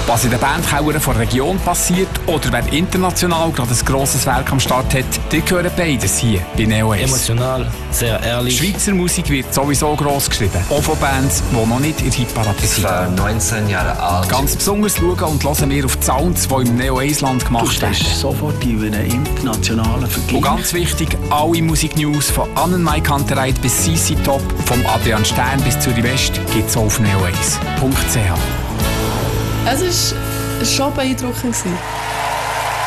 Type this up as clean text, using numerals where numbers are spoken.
Was in den Bandkellern der Region passiert oder wer international gerade ein grosses Werk am Start hat, die hören beides hier bei Neo Ace. Emotional, sehr ehrlich. Schweizer Musik wird sowieso gross geschrieben. Auch von Bands, die noch nicht in der Hitparade sind. Ich war 19 Jahre alt. Ganz besonders schauen und hören wir auf die Sounds, die im Neo Ace Land gemacht werden. Du stehst sofort in einem internationalen Vergleich. Und ganz wichtig, alle Musiknews von Annenmai Kantereit bis CC Top, vom Adrian Stern bis Zürich West, gibt es auf neoace.ch. Es war schon beeindruckend.